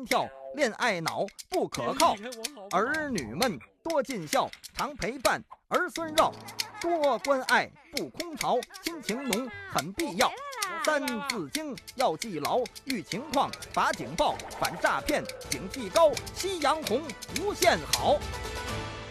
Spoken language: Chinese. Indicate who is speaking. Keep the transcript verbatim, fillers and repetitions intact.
Speaker 1: 跳，恋爱脑不可靠。儿女们多尽孝，常陪伴儿孙绕，多关爱不空巢，亲情浓很必要。三字经要记牢，遇情况罚警报，反诈骗警惕高，夕阳红无限好。